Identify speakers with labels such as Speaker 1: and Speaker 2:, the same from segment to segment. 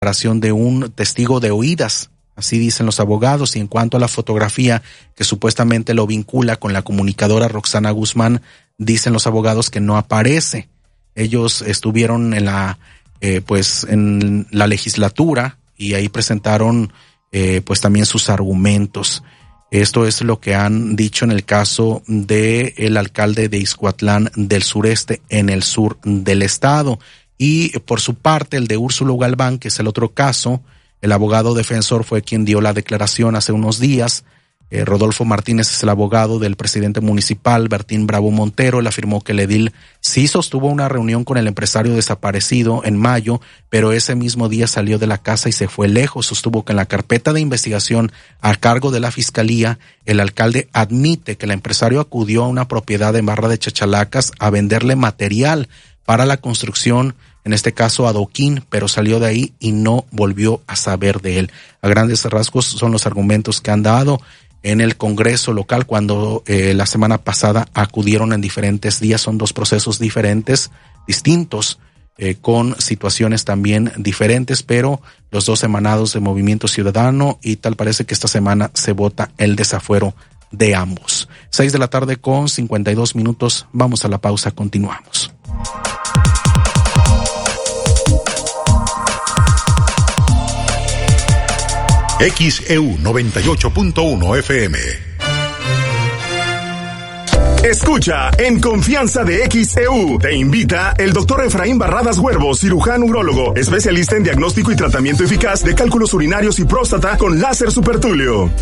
Speaker 1: declaración de un testigo de oídas, así dicen los abogados, y en cuanto a la fotografía que supuestamente lo vincula con la comunicadora Roxana Guzmán, dicen los abogados que no aparece. Ellos estuvieron en en la legislatura y ahí presentaron también sus argumentos. Esto es lo que han dicho en el caso de el alcalde de Ixcuatlán del Sureste, en el sur del estado. Y por su parte, el de Úrsulo Galván, que es el otro caso, el abogado defensor fue quien dio la declaración hace unos días. Rodolfo Martínez es el abogado del presidente municipal, Bertín Bravo Montero. Él afirmó que el edil sí sostuvo una reunión con el empresario desaparecido en mayo, pero ese mismo día salió de la casa y se fue lejos. Sostuvo que en la carpeta de investigación a cargo de la fiscalía, el alcalde admite que el empresario acudió a una propiedad en Barra de Chachalacas a venderle material para la construcción, en este caso adoquín, pero salió de ahí y no volvió a saber de él. A grandes rasgos son los argumentos que han dado en el Congreso local cuando la semana pasada acudieron en diferentes días. Son dos procesos distintos, con situaciones también diferentes, pero los dos emanados de Movimiento Ciudadano, y tal parece que esta semana se vota el desafuero de ambos. 6:52 p.m. Vamos a la pausa, continuamos.
Speaker 2: XEU 98.1 FM.
Speaker 3: Escucha En Confianza de XEU. Te invita el doctor Efraín Barradas Huervo, cirujano urólogo, especialista en diagnóstico y tratamiento eficaz de cálculos urinarios y próstata con láser supertulio.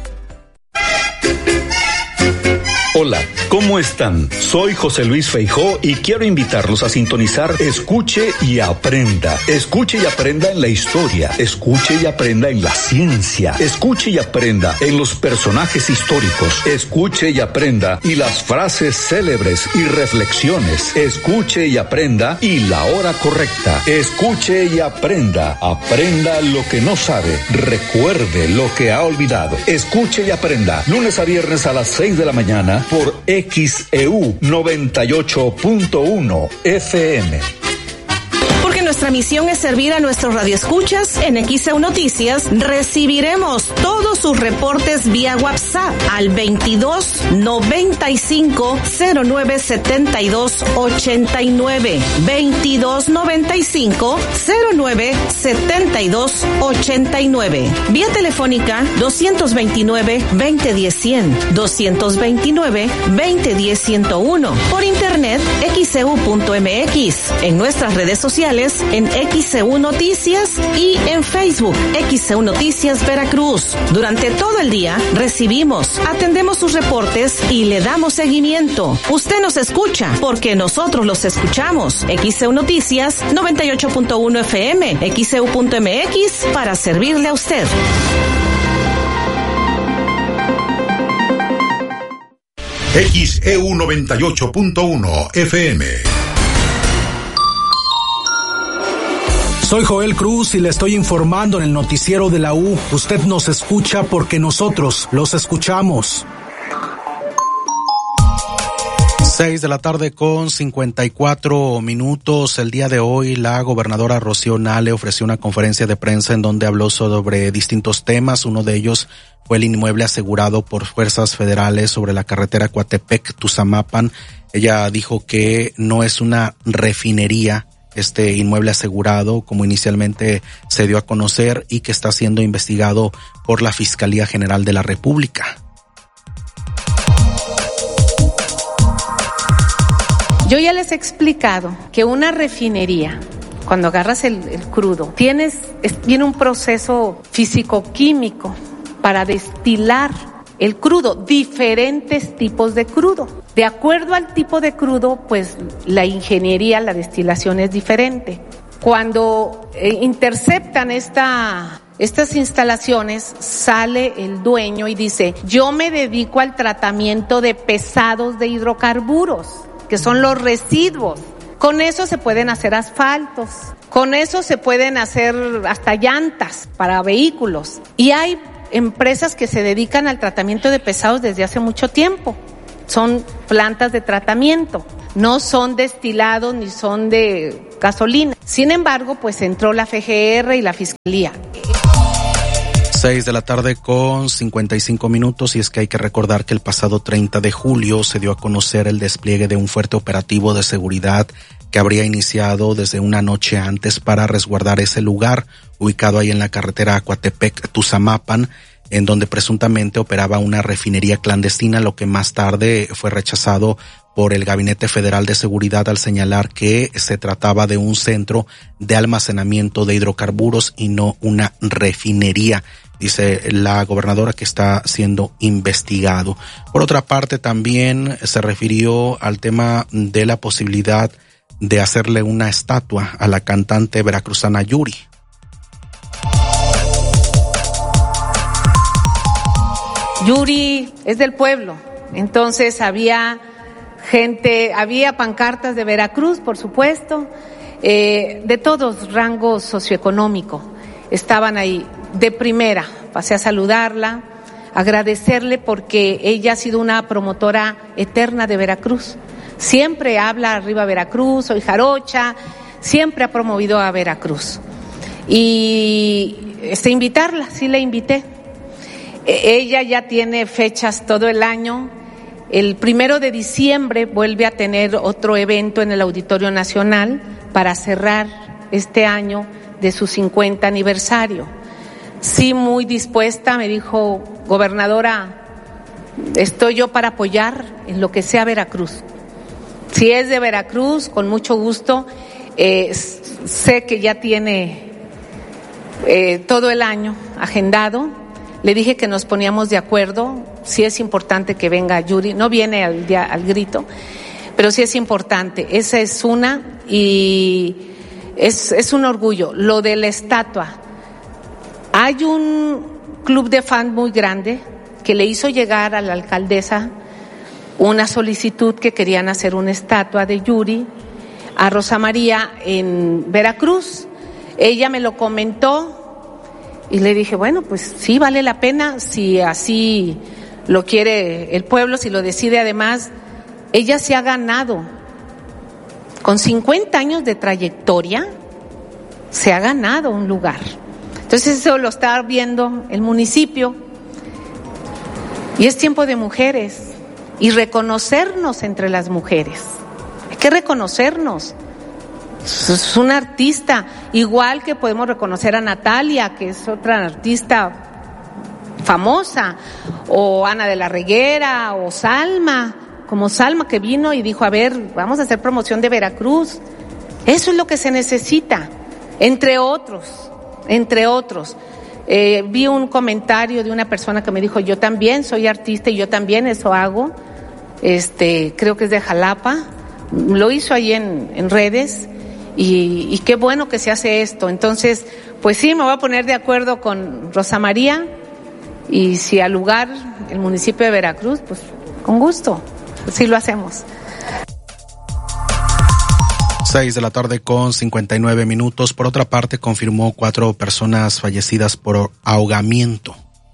Speaker 4: Hola, ¿cómo están? Soy José Luis Feijó y quiero invitarlos a sintonizar Escuche y Aprenda. Escuche y aprenda en la historia. Escuche y aprenda en la ciencia. Escuche y aprenda en los personajes históricos. Escuche y aprenda y las frases célebres y reflexiones. Escuche y aprenda y la hora correcta. Escuche y aprenda. Aprenda lo que no sabe. Recuerde lo que ha olvidado. Escuche y aprenda. Lunes a viernes a las 6 de la mañana por XEU 98.1 FM.
Speaker 5: Porque nuestra misión es servir a nuestros radioescuchas, en XEU Noticias recibiremos todos sus reportes vía WhatsApp al 22 95 09 72 89 22 95 09 72 89, vía telefónica 229 2010 100 229 2010 101, por internet xeu.mx, en nuestras redes sociales en XEU Noticias y en Facebook XEU Noticias Veracruz. Durante todo el día recibimos, atendemos sus reportes y le damos seguimiento. Usted nos escucha porque nosotros los escuchamos. XEU Noticias 98.1 FM, XEU.mx, para servirle a usted.
Speaker 2: XEU 98.1 FM.
Speaker 6: Soy Joel Cruz y le estoy informando en el noticiero de la U. Usted nos escucha porque nosotros los escuchamos.
Speaker 1: 6:54 p.m. El día de hoy, la gobernadora Rocío Nale ofreció una conferencia de prensa en donde habló sobre distintos temas. Uno de ellos fue el inmueble asegurado por fuerzas federales sobre la carretera Coatepec-Tuzamapan. Ella dijo que no es una refinería este inmueble asegurado, como inicialmente se dio a conocer, y que está siendo investigado por la Fiscalía General de la República.
Speaker 7: Yo ya les he explicado que una refinería, cuando agarras el crudo, viene un proceso físico-químico para destilar el crudo, diferentes tipos de crudo. De acuerdo al tipo de crudo, pues la ingeniería, la destilación es diferente. Cuando interceptan estas instalaciones, sale el dueño y dice: yo me dedico al tratamiento de pesados de hidrocarburos, que son los residuos. Con eso se pueden hacer asfaltos, con eso se pueden hacer hasta llantas para vehículos. Y hay empresas que se dedican al tratamiento de pesados desde hace mucho tiempo. Son plantas de tratamiento. no son destilados ni son de gasolina. Sin embargo, pues entró la FGR y la Fiscalía.
Speaker 1: 6:55 p.m. y es que hay que recordar que el pasado 30 de julio se dio a conocer el despliegue de un fuerte operativo de seguridad que habría iniciado desde una noche antes para resguardar ese lugar ubicado ahí en la carretera Coatepec-Tuzamapan, en donde presuntamente operaba una refinería clandestina, lo que más tarde fue rechazado por el Gabinete Federal de Seguridad al señalar que se trataba de un centro de almacenamiento de hidrocarburos y no una refinería. Dice la gobernadora que está siendo investigado. Por otra parte, también se refirió al tema de la posibilidad de hacerle una estatua a la cantante veracruzana Yuri.
Speaker 7: Yuri es del pueblo, entonces había gente, había pancartas de Veracruz, por supuesto, de todos rangos socioeconómico, estaban ahí. De primera, pasé a saludarla, agradecerle porque ella ha sido una promotora eterna de Veracruz. Siempre habla arriba Veracruz, soy jarocha, siempre ha promovido a Veracruz. Y invitarla, sí la invité. Ella ya tiene fechas todo el año. El 1 de diciembre vuelve a tener otro evento en el Auditorio Nacional para cerrar este año de su 50 aniversario. Sí, muy dispuesta, me dijo, gobernadora, estoy yo para apoyar en lo que sea Veracruz. Si es de Veracruz, con mucho gusto. Sé que ya tiene todo el año agendado. Le dije que nos poníamos de acuerdo. Sí es importante que venga Yuri, no viene al grito, pero sí es importante. Esa es una, y es un orgullo. Lo de la estatua. Hay un club de fans muy grande que le hizo llegar a la alcaldesa una solicitud que querían hacer una estatua de Yuri a Rosa María en Veracruz. Ella me lo comentó y le dije, bueno, pues sí, vale la pena, si así lo quiere el pueblo, si lo decide. Además, ella se ha ganado, con 50 años de trayectoria, se ha ganado un lugar. Entonces eso lo está viendo el municipio, y es tiempo de mujeres y reconocernos entre las mujeres. Hay que reconocernos. Es una artista, igual que podemos reconocer a Natalia, que es otra artista famosa, o Ana de la Reguera, o Salma, como Salma, que vino y dijo, a ver, vamos a hacer promoción de Veracruz. Eso es lo que se necesita, entre otros. Vi un comentario de una persona que me dijo, yo también soy artista y yo también eso hago. Creo que es de Jalapa, lo hizo ahí en redes, y qué bueno que se hace esto. Entonces, pues sí, me voy a poner de acuerdo con Rosa María, y si al lugar el municipio de Veracruz, pues con gusto, sí lo hacemos.
Speaker 1: 6:59 p.m. Por otra parte, confirmó 4 personas fallecidas por ahogamiento.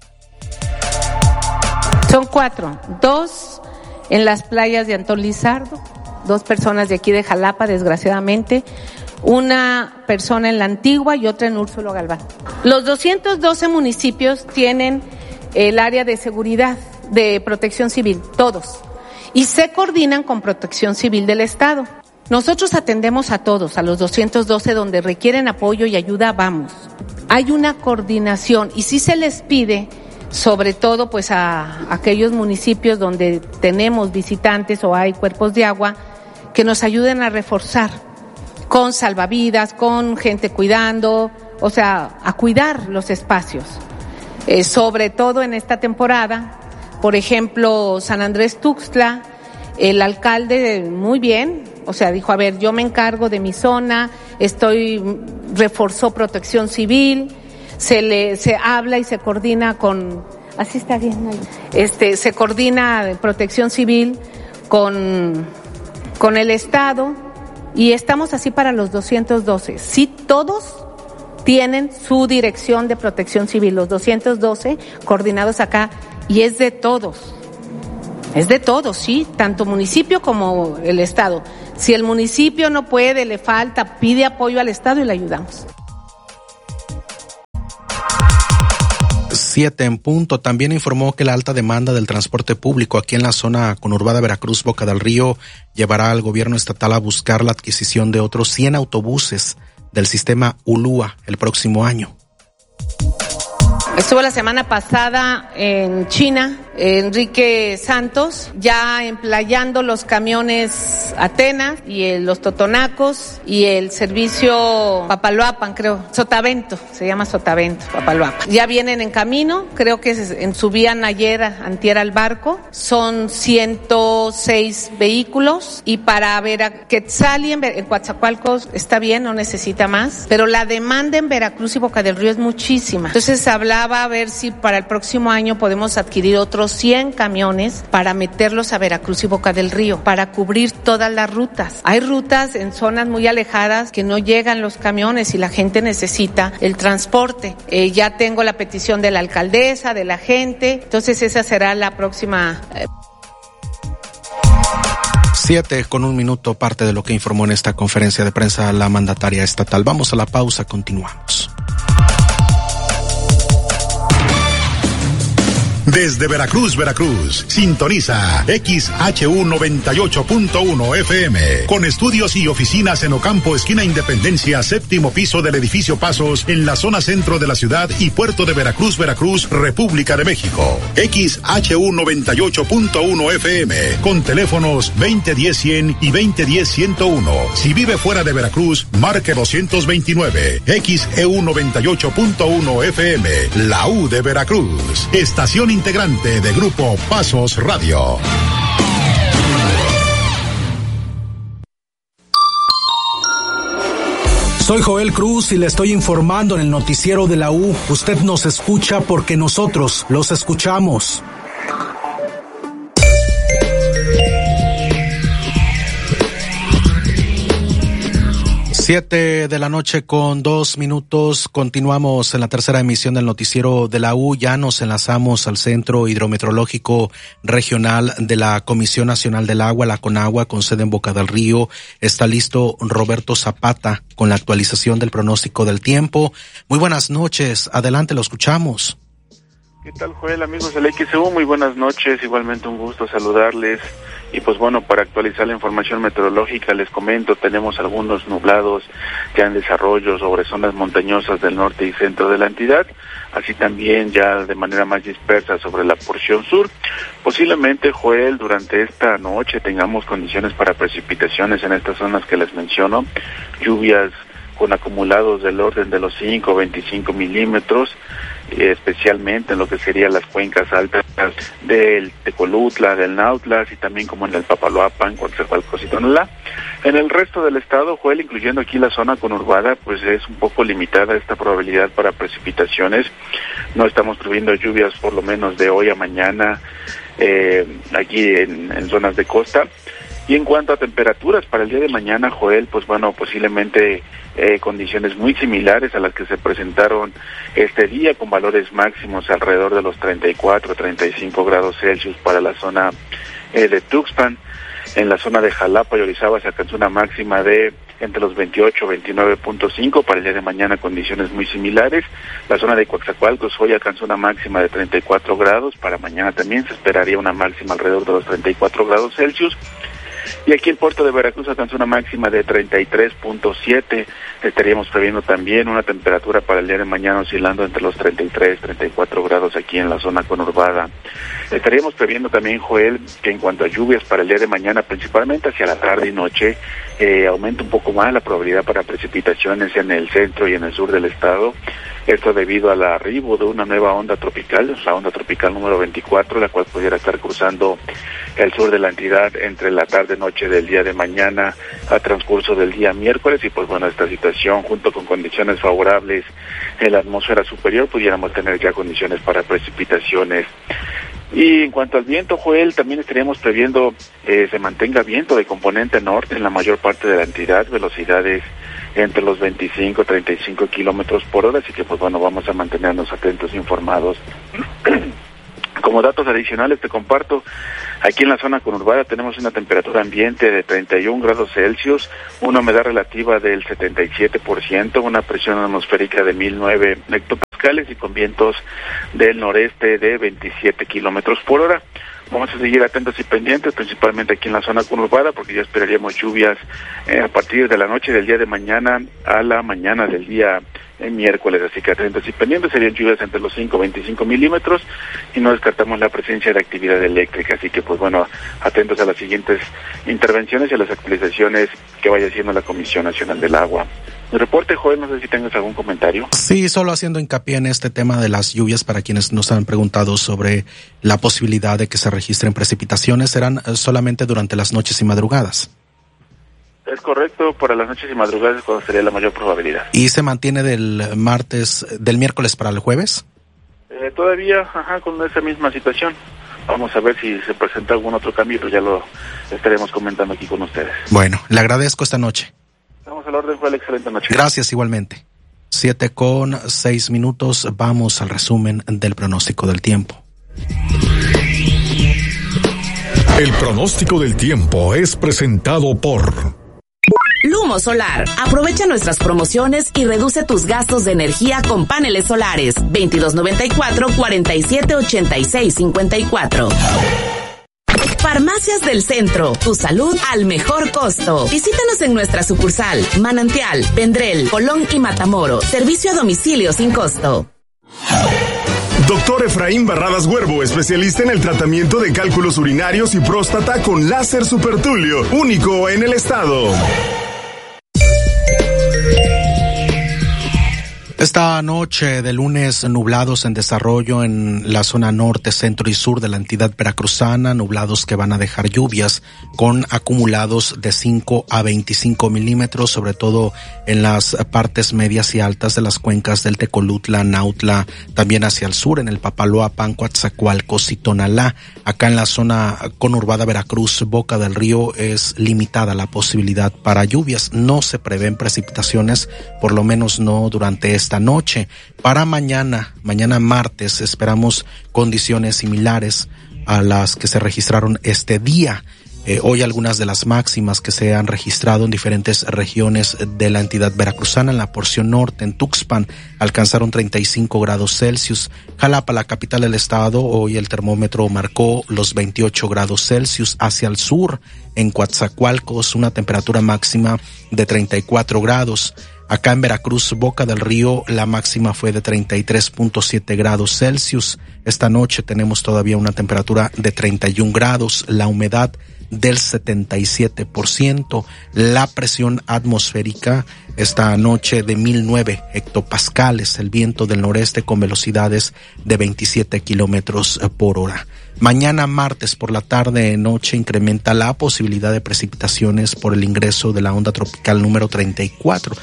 Speaker 7: Son 4, 2 en las playas de Antón Lizardo, 2 personas de aquí de Jalapa, desgraciadamente, una persona en La Antigua y otra en Úrsulo Galván. Los 212 municipios tienen el área de seguridad, de protección civil, todos, y se coordinan con Protección Civil del Estado. Nosotros atendemos a todos, a los 212, donde requieren apoyo y ayuda, vamos. Hay una coordinación, y sí se les pide, sobre todo pues a aquellos municipios donde tenemos visitantes o hay cuerpos de agua, que nos ayuden a reforzar con salvavidas, con gente cuidando, o sea, a cuidar los espacios. Sobre todo en esta temporada, por ejemplo, San Andrés Tuxtla, el alcalde muy bien, o sea, dijo, a ver, yo me encargo de mi zona, reforzó Protección Civil, se habla y se coordina con, así está bien, se coordina Protección Civil con el Estado, y estamos así para los 212. Sí, todos tienen su dirección de Protección Civil, los 212 coordinados acá, y es de todos. Es de todo, sí, tanto municipio como el Estado. Si el municipio no puede, le falta, pide apoyo al Estado y le ayudamos.
Speaker 1: 7 en punto. También informó que la alta demanda del transporte público aquí en la zona conurbada Veracruz, Boca del Río, llevará al gobierno estatal a buscar la adquisición de otros 100 autobuses del sistema ULUA el próximo año.
Speaker 7: Estuvo la semana pasada en China, Enrique Santos, ya emplayando los camiones Atenas y los Totonacos y el servicio Papaloapan, creo, Sotavento, se llama Sotavento, Papaloapan. Ya vienen en camino, creo que subían antier al barco, son 106 vehículos y para Quetzali en Coatzacoalcos está bien, no necesita más, pero la demanda en Veracruz y Boca del Río es muchísima. Entonces hablaba a ver si para el próximo año podemos adquirir otros 100 camiones para meterlos a Veracruz y Boca del Río, para cubrir todas las rutas. Hay rutas en zonas muy alejadas que no llegan los camiones y la gente necesita el transporte. Ya tengo la petición de la alcaldesa, de la gente, entonces esa será la próxima.
Speaker 1: 7:01, parte de lo que informó en esta conferencia de prensa la mandataria estatal. Vamos a la pausa, continuamos.
Speaker 2: Desde Veracruz, sintoniza XHU 98.1 FM, con estudios y oficinas en Ocampo, esquina Independencia, 7º piso del edificio Pasos, en la zona centro de la ciudad y puerto de Veracruz, República de México. XHU 98.1 FM, con teléfonos 2010-100 y 2010-101. Si vive fuera de Veracruz, marque 229. XEU 98.1 FM, la U de Veracruz. Estación integrante de Grupo Pasos Radio.
Speaker 6: Soy Joel Cruz y le estoy informando en el noticiero de la U. Usted nos escucha porque nosotros los escuchamos.
Speaker 1: 7:02 p.m. Continuamos en la tercera emisión del noticiero de la U. Ya nos enlazamos al Centro Hidrometeorológico Regional de la Comisión Nacional del Agua, la CONAGUA, con sede en Boca del Río. Está listo Roberto Zapata con la actualización del pronóstico del tiempo. Muy buenas noches, adelante, lo escuchamos.
Speaker 8: ¿Qué tal, Joel? Amigos del XEU, muy buenas noches, igualmente un gusto saludarles. Y pues bueno, para actualizar la información meteorológica les comento, tenemos algunos nublados ya en desarrollo sobre zonas montañosas del norte y centro de la entidad, así también ya de manera más dispersa sobre la porción sur. Posiblemente, Joel, durante esta noche tengamos condiciones para precipitaciones en estas zonas que les menciono, lluvias con acumulados del orden de los 5 o 25 milímetros, especialmente en lo que serían las cuencas altas del Tecolutla, del Nautla, y también como en el Papaloapan, Coatzacoalcos y Tonalá. En el resto del estado, Joel, incluyendo aquí la zona conurbada, pues es un poco limitada esta probabilidad para precipitaciones. No estamos previendo lluvias por lo menos de hoy a mañana aquí en zonas de costa. Y en cuanto a temperaturas para el día de mañana, Joel, pues bueno, posiblemente condiciones muy similares a las que se presentaron este día, con valores máximos alrededor de los 34-35 grados Celsius para la zona de Tuxpan. En la zona de Jalapa y Orizaba se alcanzó una máxima de entre los 28-29.5, para el día de mañana condiciones muy similares. La zona de Coatzacoalcos hoy alcanzó una máxima de 34 grados, para mañana también se esperaría una máxima alrededor de los 34 grados Celsius. Y aquí el puerto de Veracruz alcanzó una máxima de 33.7. Estaríamos previendo también una temperatura para el día de mañana oscilando entre los 33-34 grados aquí en la zona conurbada. Estaríamos previendo también, Joel, que en cuanto a lluvias para el día de mañana, principalmente hacia la tarde y noche, aumenta un poco más la probabilidad para precipitaciones en el centro y en el sur del estado. Esto debido al arribo de una nueva onda tropical, la onda tropical número 24, la cual pudiera estar cruzando el sur de la entidad entre la tarde-noche del día de mañana a transcurso del día miércoles. Y pues bueno, esta situación junto con condiciones favorables en la atmósfera superior, pudiéramos tener ya condiciones para precipitaciones. Y en cuanto al viento, Joel, también estaríamos previendo se mantenga viento de componente norte en la mayor parte de la entidad, velocidades entre los 25-35 kilómetros por hora, así que pues bueno, vamos a mantenernos atentos e informados Como datos adicionales te comparto, aquí en la zona conurbada tenemos una temperatura ambiente de 31 grados Celsius, una humedad relativa del 77%, una presión atmosférica de 1009 hectopascales y con vientos del noreste de 27 kilómetros por hora. Vamos a seguir atentos y pendientes, principalmente aquí en la zona conurbada, porque ya esperaríamos lluvias a partir de la noche del día de mañana a la mañana del día miércoles, así que atentos y pendientes, serían lluvias entre los 5 y 25 milímetros y no descartamos la presencia de actividad eléctrica, así que pues bueno, atentos a las siguientes intervenciones y a las actualizaciones que vaya haciendo la Comisión Nacional del Agua. Mi reporte, Joel, no sé si tengas algún comentario.
Speaker 1: Sí, solo haciendo hincapié en este tema de las lluvias para quienes nos han preguntado sobre la posibilidad de que se registren precipitaciones, serán solamente durante las noches y madrugadas.
Speaker 8: Es correcto, para las noches y madrugadas es cuando sería la mayor probabilidad.
Speaker 1: ¿Y se mantiene del miércoles para el jueves?
Speaker 8: Todavía, con esa misma situación. Vamos a ver si se presenta algún otro cambio, pero ya lo estaremos comentando aquí con ustedes.
Speaker 1: Bueno, le agradezco esta noche.
Speaker 8: Estamos a la orden, fue la excelente noche.
Speaker 1: Gracias igualmente. 7:06, vamos al resumen del pronóstico del tiempo.
Speaker 2: El pronóstico del tiempo es presentado por
Speaker 5: Lumo Solar. Aprovecha nuestras promociones y reduce tus gastos de energía con paneles solares. 2294-478654. Farmacias del Centro. Tu salud al mejor costo. Visítanos en nuestra sucursal Manantial, Vendrell, Colón y Matamoros. Servicio a domicilio sin costo.
Speaker 3: Doctor Efraín Barradas Huervo, especialista en el tratamiento de cálculos urinarios y próstata con láser supertulio, único en el estado.
Speaker 1: Esta noche de lunes, nublados en desarrollo en la zona norte, centro y sur de la entidad veracruzana, nublados que van a dejar lluvias con acumulados de 5 a 25 milímetros, sobre todo en las partes medias y altas de las cuencas del Tecolutla, Nautla, también hacia el sur, en el Papaloapan, Coatzacoalcos y Tonalá. Acá en la zona conurbada Veracruz, Boca del Río, es limitada la posibilidad para lluvias. No se prevén precipitaciones, por lo menos no durante esta noche. Para mañana martes, esperamos condiciones similares a las que se registraron este día. Hoy algunas de las máximas que se han registrado en diferentes regiones de la entidad veracruzana, en la porción norte, en Tuxpan, alcanzaron 35 grados Celsius. Jalapa, la capital del estado, hoy el termómetro marcó los 28 grados Celsius. Hacia el sur, en Coatzacoalcos, una temperatura máxima de 34 grados. Acá en Veracruz, Boca del Río, la máxima fue de 33.7 grados Celsius. Esta noche tenemos todavía una temperatura de 31 grados, la humedad del 77%, la presión atmosférica esta noche de 1009 hectopascales, el viento del noreste con velocidades de 27 kilómetros por hora. Mañana martes por la tarde noche incrementa la posibilidad de precipitaciones por el ingreso de la onda tropical número 24.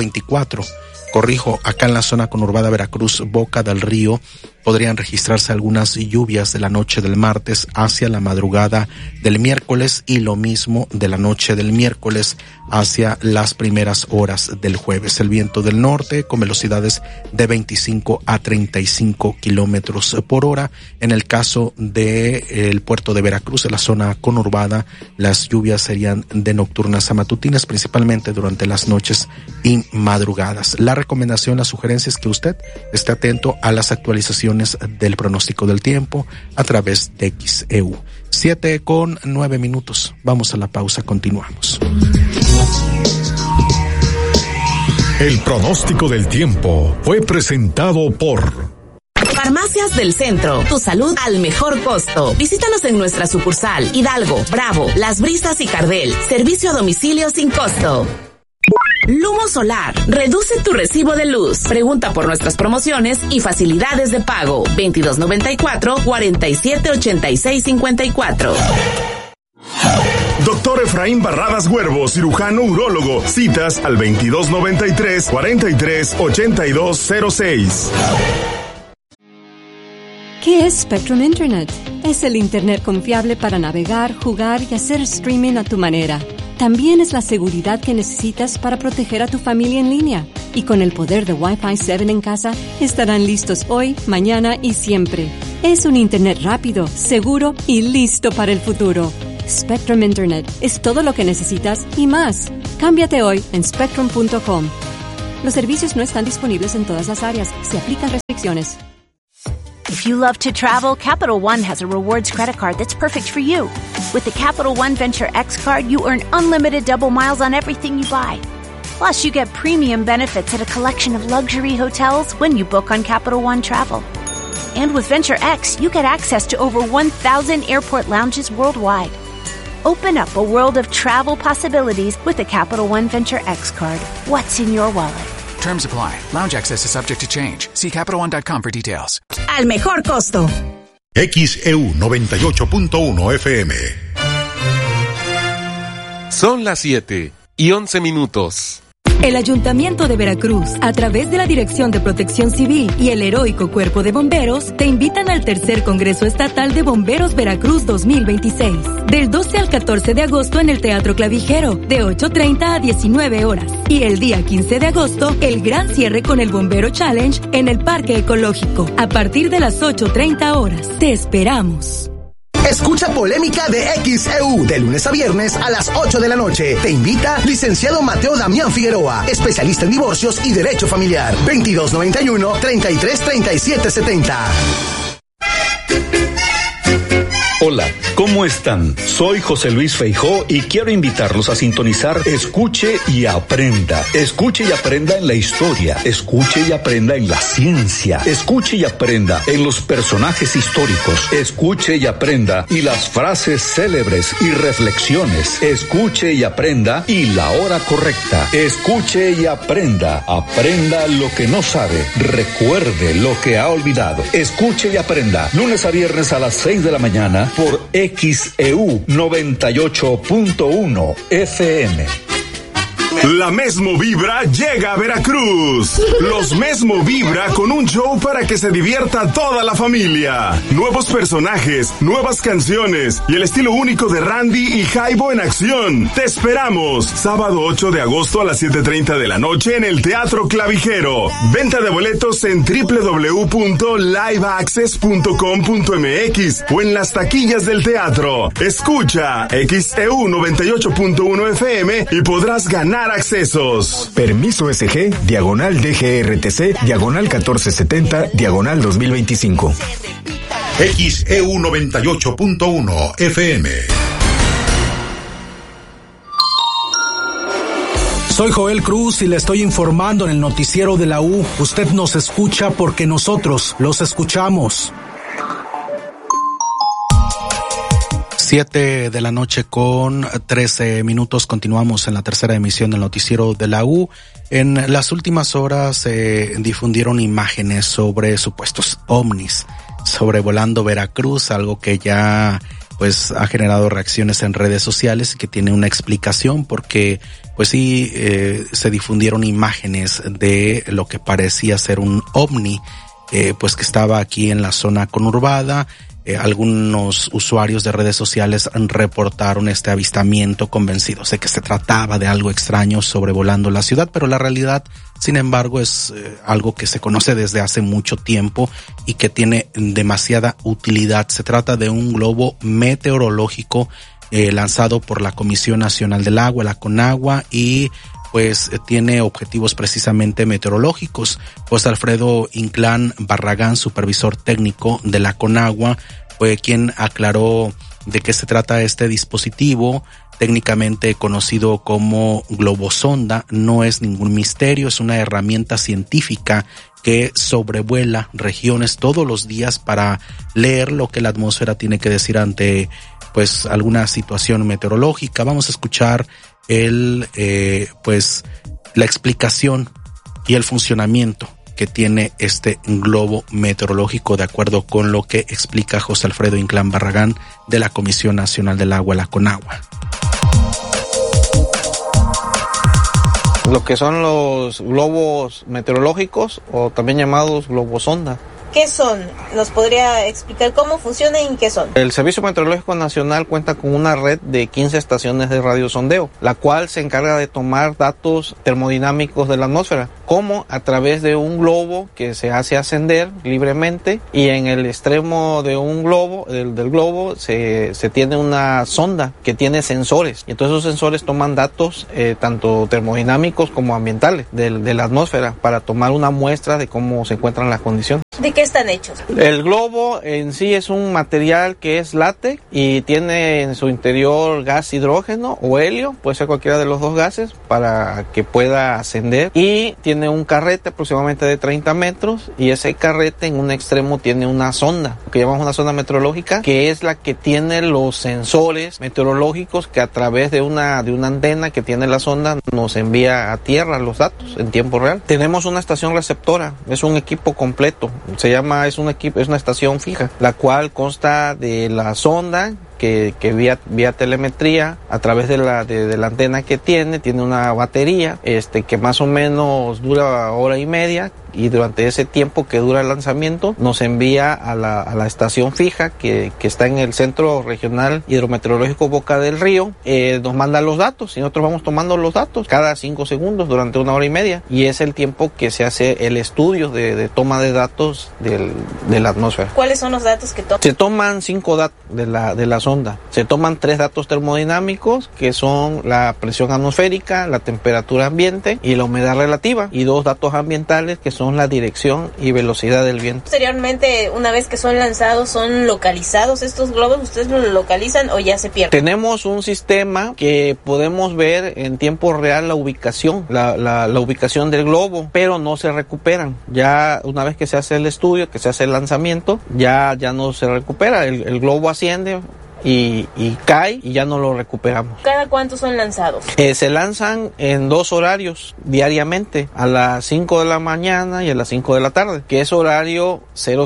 Speaker 1: Acá en la zona conurbada Veracruz, Boca del Río, podrían registrarse algunas lluvias de la noche del martes hacia la madrugada del miércoles y lo mismo de la noche del miércoles hacia las primeras horas del jueves. El viento del norte con velocidades de 25 a 35 kilómetros por hora. En el caso de el puerto de Veracruz, de la zona conurbada, las lluvias serían de nocturnas a matutinas, principalmente durante las noches y madrugadas. La recomendación, la sugerencia es que usted esté atento a las actualizaciones del pronóstico del tiempo a través de XEU. 7:09. Vamos a la pausa, continuamos.
Speaker 2: El pronóstico del tiempo fue presentado por
Speaker 5: Farmacias del Centro, tu salud al mejor costo. Visítanos en nuestra sucursal Hidalgo, Bravo, Las Brisas y Cardel. Servicio a domicilio sin costo. Lumo Solar, reduce tu recibo de luz. Pregunta por nuestras promociones y facilidades de pago. 2294-478654.
Speaker 3: Doctor Efraín Barradas Huervo, cirujano urólogo. Citas al 2293-438206.
Speaker 9: ¿Qué es Spectrum Internet? Es el Internet confiable para navegar, jugar y hacer streaming a tu manera. también es la seguridad que necesitas para proteger a tu familia en línea. Y con el poder de Wi-Fi 7 en casa, estarán listos hoy, mañana y siempre. Es un Internet rápido, seguro y listo para el futuro. Spectrum Internet es todo lo que necesitas y más. Cámbiate hoy en spectrum.com. Los servicios no están disponibles en todas las áreas. Se aplican restricciones.
Speaker 10: If you love to travel, Capital One has a rewards credit card that's perfect for you. With the Capital One Venture X card, you earn unlimited double miles on everything you buy. Plus, you get premium benefits at a collection of luxury hotels when you book on Capital One Travel. And with Venture X, you get access to over 1,000 airport lounges worldwide. Open up a world of travel possibilities with the Capital One Venture X card. What's in your wallet?
Speaker 11: Terms apply. Lounge access is subject to change. See CapitalOne.com for details.
Speaker 5: Al mejor costo.
Speaker 2: XEU 98.1 FM.
Speaker 12: Son las 7:11.
Speaker 13: El Ayuntamiento de Veracruz, a través de la Dirección de Protección Civil y el Heroico Cuerpo de Bomberos, te invitan al tercer Congreso Estatal de Bomberos Veracruz 2026, del 12 al 14 de agosto en el Teatro Clavijero, de 8:30 a 19 horas. Y el día 15 de agosto, el gran cierre con el Bombero Challenge en el Parque Ecológico, a partir de las 8:30 horas. Te esperamos.
Speaker 14: Escucha Polémica de XEU de lunes a viernes a las 8 de la noche. Te invita licenciado Mateo Damián Figueroa, especialista en divorcios y derecho familiar. 2291-333770.
Speaker 4: Hola, ¿cómo están? Soy José Luis Feijó y quiero invitarlos a sintonizar Escuche y Aprenda. Escuche y aprenda en la historia. Escuche y aprenda en la ciencia. Escuche y aprenda en los personajes históricos. Escuche y aprenda y las frases célebres y reflexiones. Escuche y aprenda y la hora correcta. Escuche y aprenda. Aprenda lo que no sabe. Recuerde lo que ha olvidado. Escuche y aprenda. Lunes a viernes a las 6 de la mañana por XEU 98.1 FM.
Speaker 3: La Mesmo Vibra llega a Veracruz. Los Mesmo Vibra con un show para que se divierta toda la familia. Nuevos personajes, nuevas canciones y el estilo único de Randy y Jaibo en acción. Te esperamos. Sábado 8 de agosto a las 7:30 de la noche en el Teatro Clavijero. Venta de boletos en www.liveaccess.com.mx o en las taquillas del teatro. Escucha XEU 98.1 FM y podrás ganar accesos.
Speaker 15: Permiso SG, diagonal DGRTC, diagonal 1470, diagonal 2025.
Speaker 2: XEU 98.1 FM.
Speaker 6: Soy Joel Cruz y le estoy informando en el noticiero de la U. Usted nos escucha porque nosotros los escuchamos.
Speaker 1: 7 de la noche con 13 minutos. Continuamos en la tercera emisión del noticiero de la U. En las últimas horas se difundieron imágenes sobre supuestos ovnis sobrevolando Veracruz, algo que ya pues ha generado reacciones en redes sociales y que tiene una explicación porque pues sí se difundieron imágenes de lo que parecía ser un ovni pues que estaba aquí en la zona conurbada. Algunos usuarios de redes sociales reportaron este avistamiento convencidos de que se trataba de algo extraño sobrevolando la ciudad, pero la realidad, sin embargo, es algo que se conoce desde hace mucho tiempo y que tiene demasiada utilidad. Se trata de un globo meteorológico lanzado por la Comisión Nacional del Agua, la CONAGUA, y pues tiene objetivos precisamente meteorológicos. José Alfredo Inclán Barragán, supervisor técnico de la CONAGUA, fue quien aclaró de qué se trata este dispositivo, técnicamente conocido como globosonda. No es ningún misterio, es una herramienta científica que sobrevuela regiones todos los días para leer lo que la atmósfera tiene que decir ante pues alguna situación meteorológica. Vamos a escuchar pues la explicación y el funcionamiento que tiene este globo meteorológico de acuerdo con lo que explica José Alfredo Inclán Barragán de la Comisión Nacional del Agua, la CONAGUA.
Speaker 16: Lo que son los globos meteorológicos o también llamados globosonda ¿Qué son? ¿Nos podría explicar cómo funcionan y qué son?
Speaker 17: El Servicio Meteorológico Nacional cuenta con una red de 15 estaciones de radiosondeo, la cual se encarga de tomar datos termodinámicos de la atmósfera, como a través de un globo que se hace ascender libremente, y en el extremo de un globo, del globo, se tiene una sonda que tiene sensores, y entonces esos sensores toman datos tanto termodinámicos como ambientales de la atmósfera para tomar una muestra de cómo se encuentran las condiciones.
Speaker 16: ¿De qué están hechos?
Speaker 17: El globo en sí es un material que es látex y tiene en su interior gas hidrógeno o helio, puede ser cualquiera de los dos gases, para que pueda ascender, y tiene un carrete aproximadamente de 30 metros, y ese carrete en un extremo tiene una sonda, que llamamos una sonda meteorológica, que es la que tiene los sensores meteorológicos que a través de una antena que tiene la sonda nos envía a tierra los datos en tiempo real. Tenemos una estación receptora, es un equipo completo, es una estación fija, la cual consta de la sonda que vía telemetría a través de la antena que tiene una batería que más o menos dura hora y media, y durante ese tiempo que dura el lanzamiento nos envía a la estación fija que está en el Centro Regional Hidrometeorológico Boca del Río, nos manda los datos y nosotros vamos tomando los datos cada 5 segundos durante una hora y media, y es el tiempo que se hace el estudio de toma de datos de la atmósfera.
Speaker 16: ¿Cuáles son los datos que toman?
Speaker 17: Se toman 5 datos de la sonda. Se toman 3 datos termodinámicos, que son la presión atmosférica, la temperatura ambiente y la humedad relativa, y 2 datos ambientales, que son la dirección y velocidad del viento.
Speaker 16: Posteriormente, una vez que son lanzados, ¿son localizados estos globos? ¿Ustedes los localizan o ya se pierden?
Speaker 17: Tenemos un sistema que podemos ver en tiempo real la ubicación, la ubicación del globo, pero no se recuperan. Ya una vez que se hace el estudio, que se hace el lanzamiento, ya no se recupera. El globo asciende y cae y ya no lo recuperamos.
Speaker 16: ¿Cada cuánto son lanzados?
Speaker 17: Se lanzan en 2 horarios diariamente, a las 5 de la mañana y a las 5 de la tarde, que es horario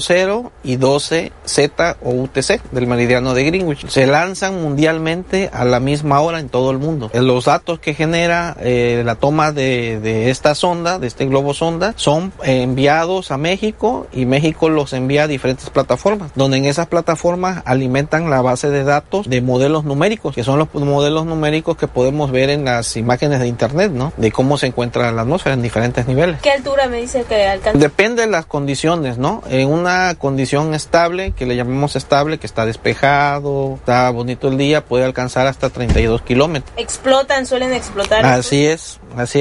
Speaker 17: 00 y 12 Z o UTC del meridiano de Greenwich. Se lanzan mundialmente a la misma hora en todo el mundo. Los datos que genera la toma de esta sonda, de este globo sonda, son enviados a México, y México los envía a diferentes plataformas, donde en esas plataformas alimentan la base de datos de modelos numéricos, que son los modelos numéricos que podemos ver en las imágenes de internet, ¿no? De cómo se encuentra la atmósfera en diferentes niveles.
Speaker 16: ¿Qué altura me dice que alcanza?
Speaker 17: Depende de las condiciones, ¿no? En una condición estable, que le llamamos estable, que está despejado, está bonito el día, puede alcanzar hasta 32 kilómetros.
Speaker 16: Suelen explotar.
Speaker 17: Así es.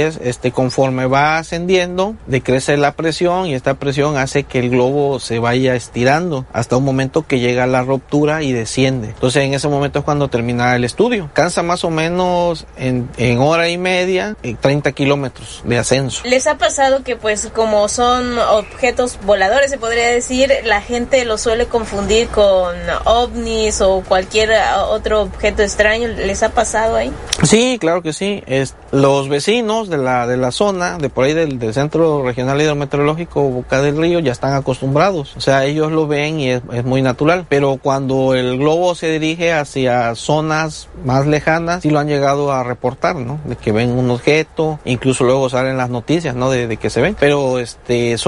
Speaker 17: Conforme va ascendiendo, decrece la presión, y esta presión hace que el globo se vaya estirando hasta un momento que llega a la ruptura y desciende. Entonces en ese momento es cuando termina el estudio. Cansa más o menos en hora y media 30 kilómetros de ascenso.
Speaker 16: ¿Les ha pasado que pues como son objetos voladores, se podría decir, la gente los suele confundir con ovnis o cualquier otro objeto extraño? ¿Les ha pasado ahí?
Speaker 17: Sí, claro que sí. Los vecinos de la zona, de por ahí del Centro Regional Hidrometeorológico Boca del Río, ya están acostumbrados. O sea, ellos lo ven y es muy natural. Pero cuando el globo se dirige hacia zonas más lejanas, sí lo han llegado a reportar, ¿no? De que ven un objeto, incluso luego salen las noticias, ¿no? De que se ven. Pero es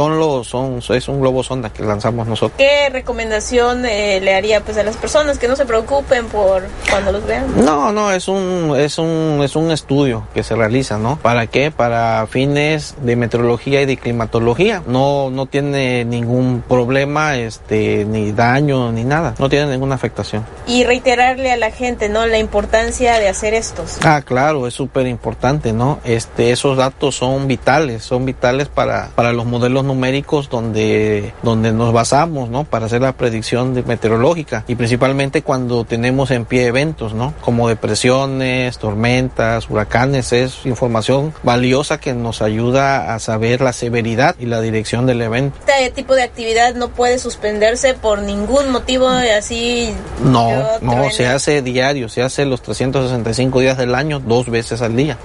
Speaker 17: un globo sonda que lanzamos nosotros.
Speaker 16: ¿Qué recomendación le haría pues a las personas que no se preocupen por cuando los vean?
Speaker 17: No, es un estudio que se realiza, ¿no? ¿Para qué? Para fines de meteorología y de climatología. No tiene ningún problema, ni daño, ni nada. No tiene ninguna afectación.
Speaker 16: Y reiterarle a la gente, ¿no? La importancia de hacer estos.
Speaker 17: Claro, es súper importante, ¿no? Esos datos son vitales para los modelos numéricos donde nos basamos, ¿no? Para hacer la predicción meteorológica, y principalmente cuando tenemos en pie eventos, ¿no? Como depresiones, tormentas, huracanes. Es información valiosa que nos ayuda a saber la severidad y la dirección del evento.
Speaker 16: ¿Este tipo de actividad no puede suspenderse por ningún motivo así?
Speaker 17: No, se hace diario, se hace los 365 días del año, 2 veces al día.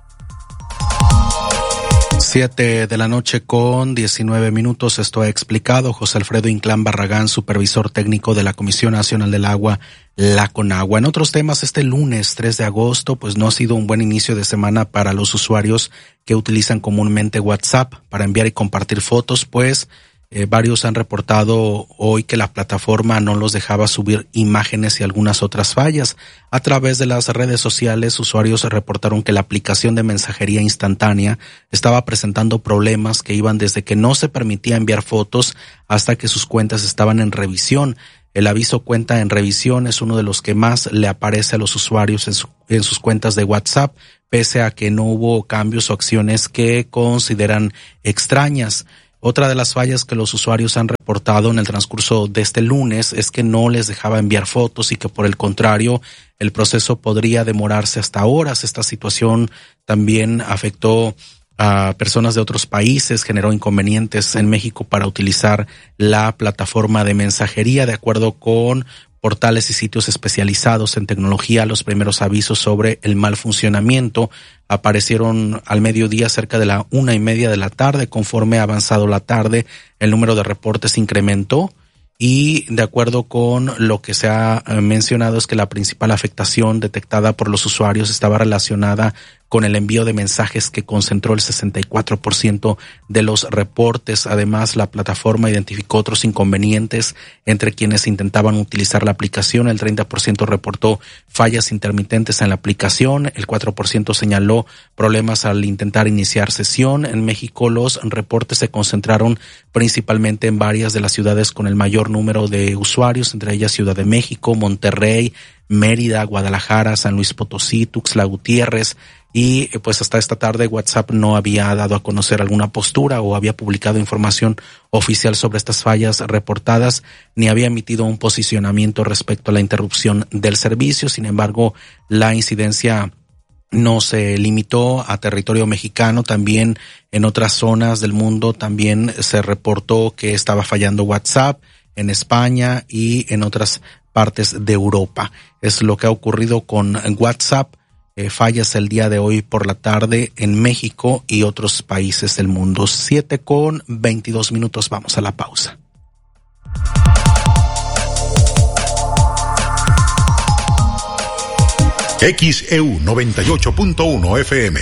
Speaker 1: 7 de la noche con 19 minutos. Esto ha explicado José Alfredo Inclán Barragán, supervisor técnico de la Comisión Nacional del Agua, la CONAGUA. En otros temas, este lunes 3 de agosto, pues no ha sido un buen inicio de semana para los usuarios que utilizan comúnmente WhatsApp para enviar y compartir fotos, pues Varios han reportado hoy que la plataforma no los dejaba subir imágenes y algunas otras fallas. A través de las redes sociales, usuarios reportaron que la aplicación de mensajería instantánea estaba presentando problemas que iban desde que no se permitía enviar fotos hasta que sus cuentas estaban en revisión. El aviso cuenta en revisión es uno de los que más le aparece a los usuarios en sus cuentas de WhatsApp, pese a que no hubo cambios o acciones que consideran extrañas. Otra de las fallas que los usuarios han reportado en el transcurso de este lunes es que no les dejaba enviar fotos y que por el contrario el proceso podría demorarse hasta horas. Esta situación también afectó a personas de otros países, generó inconvenientes en México para utilizar la plataforma de mensajería. De acuerdo con portales y sitios especializados en tecnología, los primeros avisos sobre el mal funcionamiento aparecieron al mediodía cerca de la 1:30 de la tarde. Conforme ha avanzado la tarde, el número de reportes incrementó y de acuerdo con lo que se ha mencionado es que la principal afectación detectada por los usuarios estaba relacionada con el envío de mensajes que concentró el 64% de los reportes. Además, la plataforma identificó otros inconvenientes entre quienes intentaban utilizar la aplicación. El 30% reportó fallas intermitentes en la aplicación, el 4% señaló problemas al intentar iniciar sesión. En México, los reportes se concentraron principalmente en varias de las ciudades con el mayor número de usuarios, entre ellas Ciudad de México, Monterrey, Mérida, Guadalajara, San Luis Potosí, Tuxtla Gutiérrez. Y pues hasta esta tarde WhatsApp no había dado a conocer alguna postura o había publicado información oficial sobre estas fallas reportadas, ni había emitido un posicionamiento respecto a la interrupción del servicio. Sin embargo, la incidencia no se limitó a territorio mexicano, también en otras zonas del mundo también se reportó que estaba fallando WhatsApp, en España y en otras partes de Europa. Es lo que ha ocurrido con WhatsApp. Fallas el día de hoy por la tarde en México y otros países del mundo. 7:22. Vamos a la pausa.
Speaker 2: XEU 98.1 FM.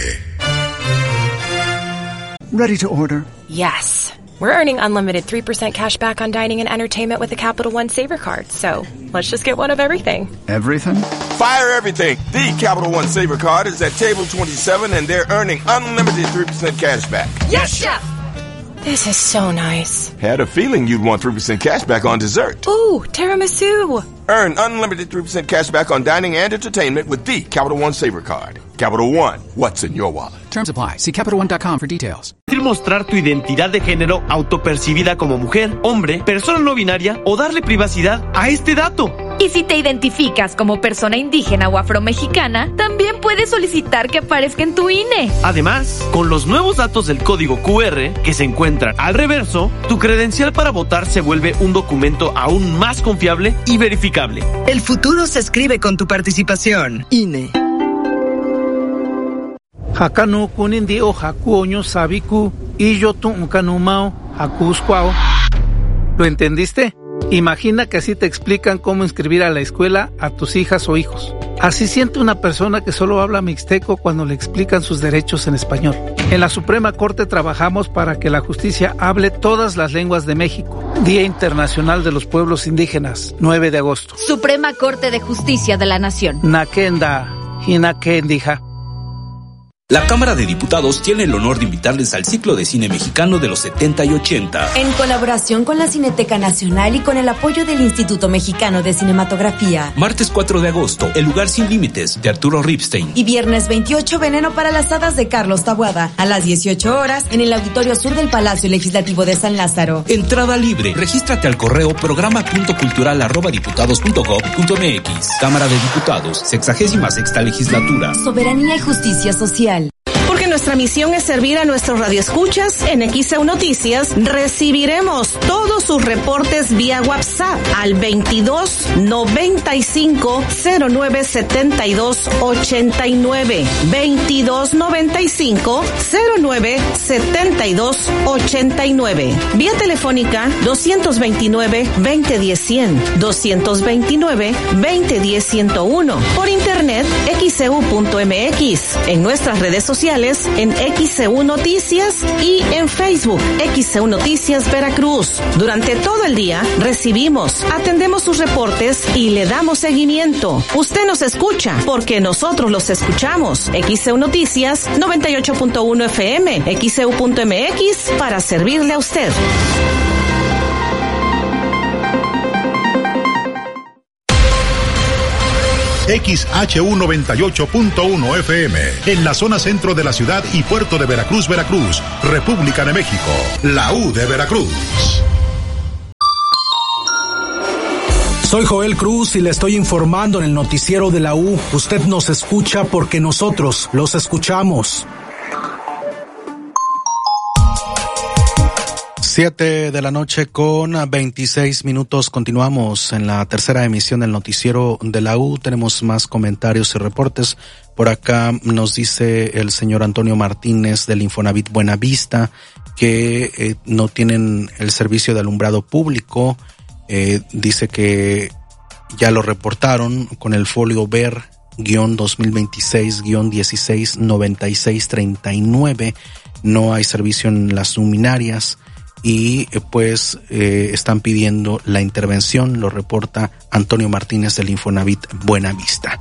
Speaker 18: Ready to order?
Speaker 19: Yes. We're earning unlimited 3% cash back on dining and entertainment with the Capital One Saver Card. So let's just get one of everything.
Speaker 18: Everything?
Speaker 20: Fire everything. The Capital One Saver Card is at table 27 and they're earning unlimited 3% cash back.
Speaker 19: Yes, Chef! This is so nice.
Speaker 20: Had a feeling you'd want 3% cash back on dessert.
Speaker 19: Ooh, tiramisu.
Speaker 20: Earn unlimited 3% cash back on dining and entertainment with the Capital One Saver Card. Capital One, what's in your wallet?
Speaker 11: Terms apply. See CapitalOne.com for details.
Speaker 21: Mostrar tu identidad de género autopercibida como mujer, hombre, persona no binaria o darle privacidad a este dato.
Speaker 22: Y si te identificas como persona indígena o afromexicana, también puedes solicitar que aparezca en tu INE.
Speaker 21: Además, con los nuevos datos del código QR que se encuentran al reverso, tu credencial para votar se vuelve un documento aún más confiable y verificable.
Speaker 23: El futuro se escribe con tu participación. INE.
Speaker 24: Hakanu kunindi o hakuoño sabiku y yo tu ukanumao hakuskwao. ¿Lo entendiste? Imagina que así te explican cómo inscribir a la escuela a tus hijas o hijos. Así siente una persona que solo habla mixteco cuando le explican sus derechos en español. En la Suprema Corte trabajamos para que la justicia hable todas las lenguas de México. Día Internacional de los Pueblos Indígenas, 9 de agosto.
Speaker 22: Suprema Corte de Justicia de la Nación.
Speaker 24: Nakenda, Hinakendija.
Speaker 25: La Cámara de Diputados tiene el honor de invitarles al ciclo de cine mexicano de los 70 y 80.
Speaker 26: En colaboración con la Cineteca Nacional y con el apoyo del Instituto Mexicano de Cinematografía.
Speaker 25: Martes 4 de agosto, El lugar sin límites, de Arturo Ripstein.
Speaker 26: Y viernes 28, Veneno para las hadas, de Carlos Taboada. A las 18 horas, en el Auditorio Sur del Palacio Legislativo de San Lázaro.
Speaker 25: Entrada libre. Regístrate al correo programa.cultural@diputados.gov.mx. Cámara de Diputados, 66ª Legislatura.
Speaker 26: Soberanía y justicia social.
Speaker 5: Porque nuestra misión es servir a nuestros radioescuchas, en XEU Noticias recibiremos todos sus reportes vía WhatsApp al 22 95 09 72 89. 22 95 09 72 89. Vía telefónica 229 2010 100, 229 2010 101. Por internet xeu.mx. En nuestras redes sociales en XCU Noticias y en Facebook XCU Noticias Veracruz. Durante todo el día recibimos, atendemos sus reportes y le damos seguimiento. Usted nos escucha porque nosotros los escuchamos. XCU Noticias 98.1 FM, XCU.mx para servirle a usted.
Speaker 2: XHU 98.1 FM, en la zona centro de la ciudad y puerto de Veracruz, Veracruz, República de México, la U de Veracruz.
Speaker 6: Soy Joel Cruz y le estoy informando en el noticiero de la U. Usted nos escucha porque nosotros los escuchamos.
Speaker 1: 7 de la noche con 26 minutos. Continuamos en la tercera emisión del noticiero de la U. Tenemos más comentarios y reportes. Por acá nos dice el señor Antonio Martínez del Infonavit Buenavista que no tienen el servicio de alumbrado público. Dice que ya lo reportaron con el folio ver-2026-169639. No hay servicio en las luminarias. Y pues están pidiendo la intervención, lo reporta Antonio Martínez del Infonavit Buenavista.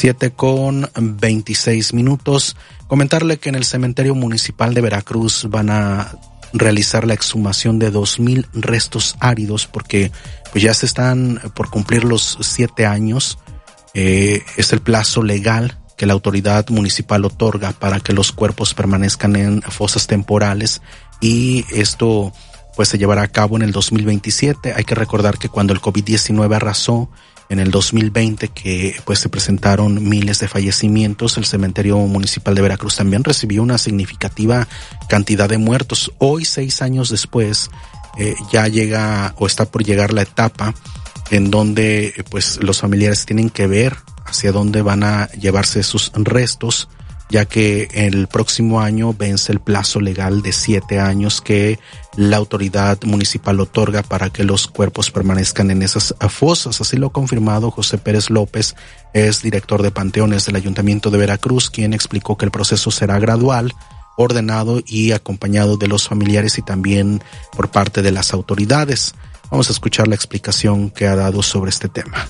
Speaker 1: 7:26 minutos. Comentarle que en el cementerio municipal de Veracruz van a realizar la exhumación de 2,000 restos áridos porque pues ya se están por cumplir los 7 años. Es el plazo legal que la autoridad municipal otorga para que los cuerpos permanezcan en fosas temporales, y esto pues se llevará a cabo en el 2027. Hay que recordar que cuando el COVID-19 arrasó en el 2020, que pues se presentaron miles de fallecimientos, el cementerio municipal de Veracruz también recibió una significativa cantidad de muertos. Hoy, 6 años después, ya llega o está por llegar la etapa en donde pues los familiares tienen que ver hacia dónde van a llevarse sus restos, ya que el próximo año vence el plazo legal de 7 años que la autoridad municipal otorga para que los cuerpos permanezcan en esas fosas. Así lo ha confirmado José Pérez López, es director de Panteones del Ayuntamiento de Veracruz, quien explicó que el proceso será gradual, ordenado y acompañado de los familiares y también por parte de las autoridades. Vamos a escuchar la explicación que ha dado sobre este tema.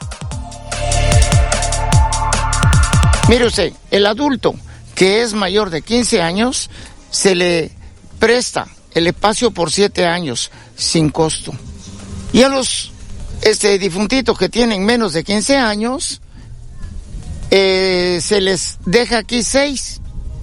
Speaker 7: Mire usted, el adulto que es mayor de 15 años se le presta el espacio por 7 años sin costo. Y a los difuntitos que tienen menos de 15 años se les deja aquí 6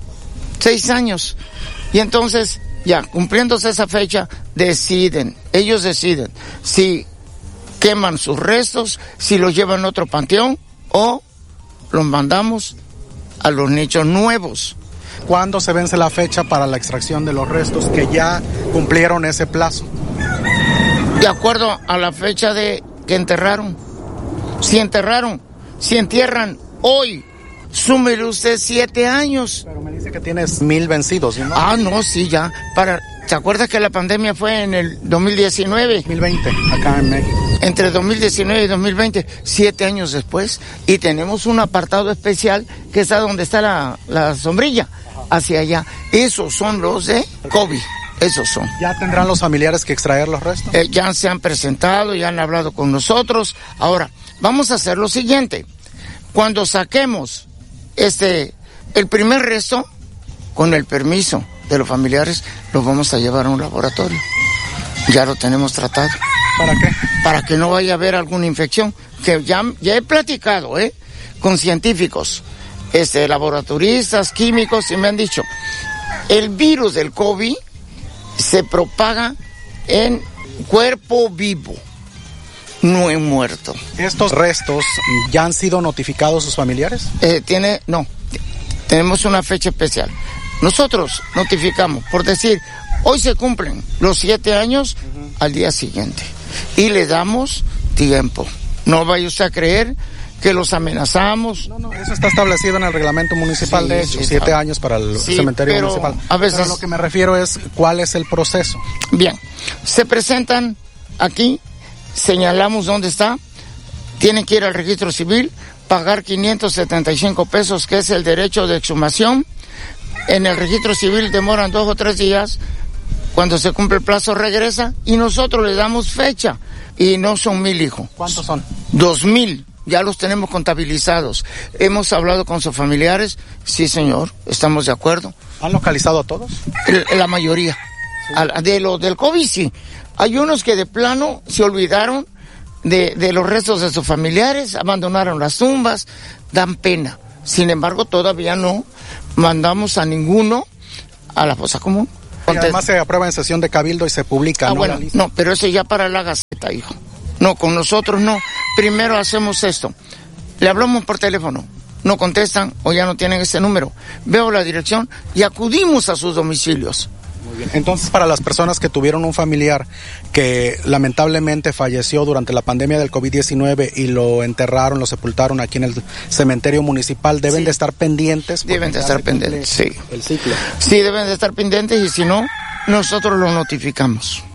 Speaker 7: años. Y entonces, ya cumpliéndose esa fecha, ellos deciden si queman sus restos, si los llevan a otro panteón o los mandamos a los nichos nuevos.
Speaker 1: ¿Cuándo se vence la fecha para la extracción de los restos que ya cumplieron ese plazo?
Speaker 7: De acuerdo a la fecha de que enterraron. Si entierran hoy, súmele usted 7 años.
Speaker 1: Pero me dice que tienes 1,000 vencidos, ¿no?
Speaker 7: Ah, no, sí, ya. ¿Te acuerdas que la pandemia fue en el 2019?
Speaker 1: 2020, acá en México.
Speaker 7: Entre 2019 y 2020, 7 años después, y tenemos un apartado especial que está donde está la sombrilla, hacia allá. Esos son los de COVID, esos son.
Speaker 1: ¿Ya tendrán los familiares que extraer los restos?
Speaker 7: Ya se han presentado, ya han hablado con nosotros. Ahora, vamos a hacer lo siguiente. Cuando saquemos el primer resto, con el permiso de los familiares, los vamos a llevar a un laboratorio. Ya lo tenemos tratado.
Speaker 1: ¿Para qué?
Speaker 7: Para que no vaya a haber alguna infección, que ya he platicado, con científicos, laboratoristas, químicos, y me han dicho, el virus del COVID se propaga en cuerpo vivo, no en muerto.
Speaker 1: ¿Estos restos ya han sido notificados sus familiares?
Speaker 7: No, tenemos una fecha especial. Nosotros notificamos, por decir, hoy se cumplen los 7 años, al día siguiente. Y le damos tiempo. No vaya usted a creer que los amenazamos.
Speaker 1: No, eso está establecido en el reglamento municipal, de hecho, 7 años para el cementerio municipal.
Speaker 7: A veces,
Speaker 1: pero lo que me refiero es, ¿cuál es el proceso?
Speaker 7: Bien, se presentan aquí, señalamos dónde está, tienen que ir al registro civil, pagar 575 pesos, que es el derecho de exhumación, en el registro civil demoran 2 o 3 días, cuando se cumple el plazo regresa y nosotros le damos fecha. Y no son 1,000, hijo.
Speaker 1: ¿Cuántos son?
Speaker 7: 2,000. Ya los tenemos contabilizados. Hemos hablado con sus familiares. Sí, señor, estamos de acuerdo.
Speaker 1: ¿Han localizado a todos?
Speaker 7: La mayoría. Sí. Del COVID, sí. Hay unos que de plano se olvidaron de los restos de sus familiares, abandonaron las tumbas, dan pena. Sin embargo, todavía no mandamos a ninguno a la fosa común.
Speaker 1: Y además se aprueba en sesión de cabildo y se publica, ¿no?
Speaker 7: Bueno, no, pero eso ya para la Gaceta, hijo. No, con nosotros no. Primero hacemos esto. Le hablamos por teléfono. No contestan o ya no tienen ese número. Veo la dirección y acudimos a sus domicilios.
Speaker 1: Muy bien. Entonces, para las personas que tuvieron un familiar que lamentablemente falleció durante la pandemia del COVID-19 y lo enterraron, lo sepultaron aquí en el cementerio municipal, deben de estar pendientes.
Speaker 7: Deben de estar pendientes, sí.
Speaker 1: El ciclo.
Speaker 7: Sí, deben de estar pendientes y si no, nosotros lo notificamos.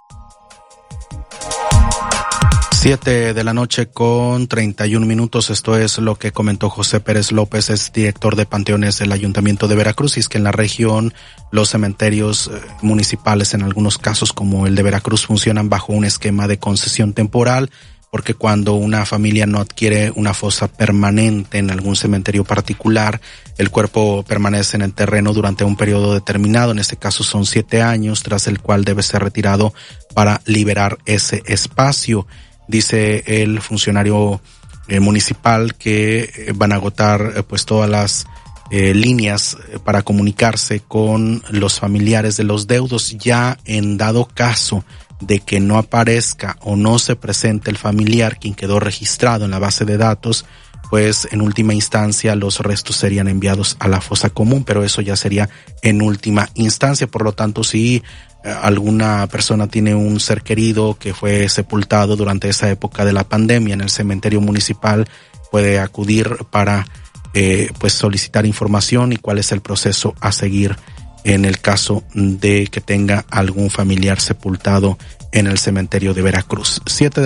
Speaker 1: 7:31 Esto es lo que comentó José Pérez López, es director de Panteones del Ayuntamiento de Veracruz, y es que en la región los cementerios municipales en algunos casos como el de Veracruz funcionan bajo un esquema de concesión temporal, porque cuando una familia no adquiere una fosa permanente en algún cementerio particular, el cuerpo permanece en el terreno durante un periodo determinado, en este caso son 7 años, tras el cual debe ser retirado para liberar ese espacio. Dice el funcionario municipal que van a agotar pues todas las líneas para comunicarse con los familiares de los deudos, ya en dado caso de que no aparezca o no se presente el familiar quien quedó registrado en la base de datos, pues en última instancia los restos serían enviados a la fosa común, pero eso ya sería en última instancia. Por lo tanto, si alguna persona tiene un ser querido que fue sepultado durante esa época de la pandemia en el cementerio municipal, puede acudir para pues solicitar información y cuál es el proceso a seguir en el caso de que tenga algún familiar sepultado en el cementerio de Veracruz.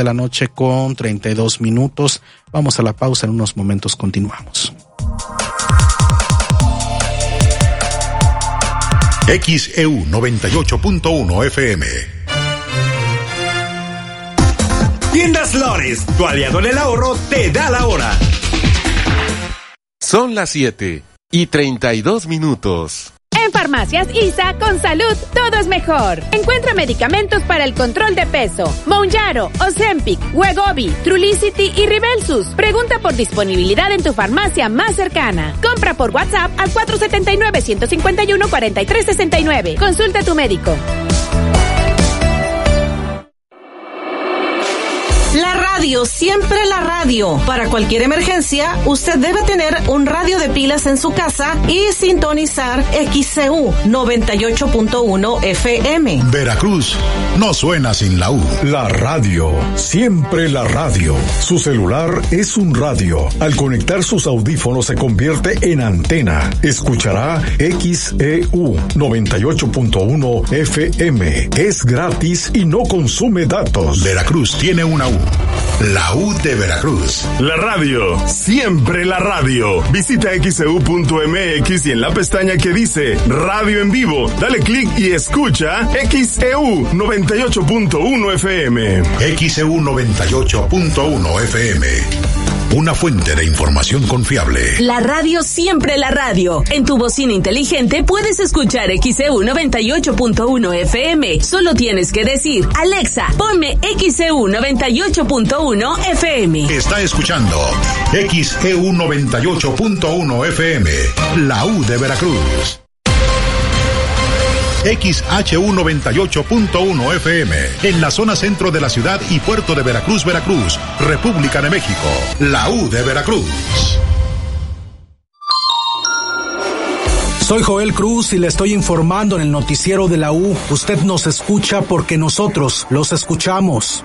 Speaker 1: 7:32 Vamos a la pausa, en unos momentos continuamos.
Speaker 2: XEU 98.1 FM.
Speaker 8: Tiendas Lores, tu aliado en el ahorro, te da la hora.
Speaker 9: Son las 7:32.
Speaker 10: En Farmacias ISA, con salud, todo es mejor. Encuentra medicamentos para el control de peso: Mounjaro, Ozempic, Wegovy, Trulicity y Ribelsus. Pregunta por disponibilidad en tu farmacia más cercana. Compra por WhatsApp al 479-151-4369. Consulta a tu médico.
Speaker 5: La radio, siempre la radio. Para cualquier emergencia, usted debe tener un radio de pilas en su casa y sintonizar XEU 98.1 FM.
Speaker 2: Veracruz no suena sin la U.
Speaker 3: La radio, siempre la radio. Su celular es un radio. Al conectar sus audífonos se convierte en antena. Escuchará XEU 98.1 FM. Es gratis y no consume datos.
Speaker 2: Veracruz tiene una U. La U de Veracruz.
Speaker 3: La radio, siempre la radio. Visita xeu.mx y en la pestaña que dice Radio en Vivo, dale clic y escucha XEU 98.1 FM.
Speaker 2: XEU 98.1 FM. Una fuente de información confiable.
Speaker 12: La radio, siempre la radio. En tu bocina inteligente puedes escuchar XEU 98.1 FM. Solo tienes que decir: Alexa, ponme XEU 98.1 FM.
Speaker 2: Está escuchando XEU 98.1 FM. La U de Veracruz. XHU 98.1 FM, en la zona centro de la ciudad y puerto de Veracruz, Veracruz, República de México. La U de Veracruz.
Speaker 6: Soy Joel Cruz y le estoy informando en el noticiero de la U. Usted nos escucha porque nosotros los escuchamos.